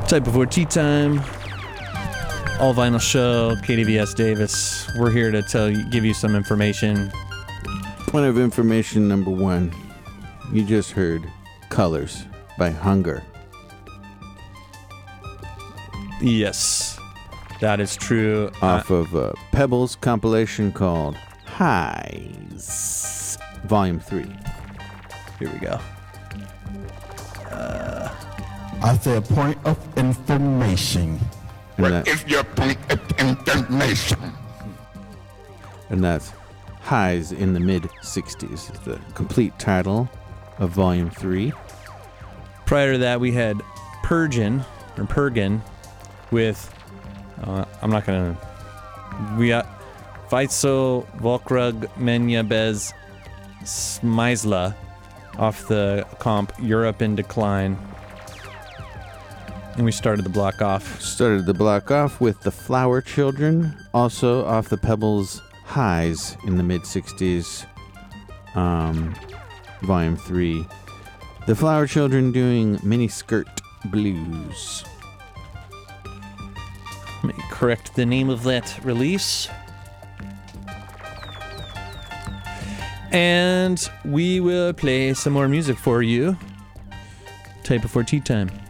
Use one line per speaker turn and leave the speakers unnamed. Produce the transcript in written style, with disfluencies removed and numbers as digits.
Type Before Tea Time. All Vinyl Show, KDVS Davis. We're here to give you some information.
Point of information number one. You just heard Colors by Hunger.
Yes, that is true.
Off of Pebbles compilation called Highs, Volume 3.
Here we go.
I say a point of information.
What
is your point of information?
And that's Highs in the Mid-60s is the complete title of Volume 3.
Prior to that, we had Pergin with, we got Vaiso Volkrug Menya Bez Smizla off the comp Europe in Decline. And we started the block off.
Started the block off with The Flower Children, also off the Pebbles Highs in the Mid-60s, Volume 3. The Flower Children doing Miniskirt Blues.
Let me correct the name of that release. And we will play some more music for you. Type Before Tea Time.